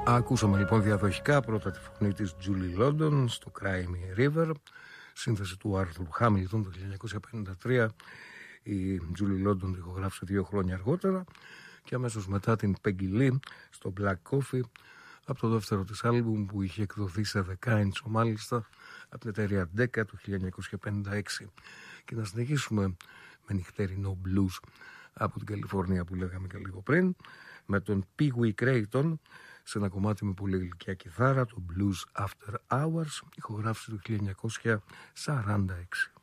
Ακούσαμε λοιπόν διαδοχικά πρώτα τη φωνή της Julie London στο Cry Me a River, σύνθεση του Άρθουρ Χάμιλτον το 1953. Η Julie London ηχογράφησε 2 χρόνια αργότερα και αμέσως μετά την Peggy Lee στο Black Coffee, από το δεύτερο της άλμπουμ που είχε εκδοθεί σε δεκάιντσο μάλιστα από την εταιρεία Decca το 1956. Και να συνεχίσουμε με νυχτερινό blues από την Καλιφόρνια που λέγαμε και λίγο πριν, με τον Pee Wee Creighton σε ένα κομμάτι με πολύ ηλικία κιθάρα, το Blues After Hours, ηχογράφηση του 1946.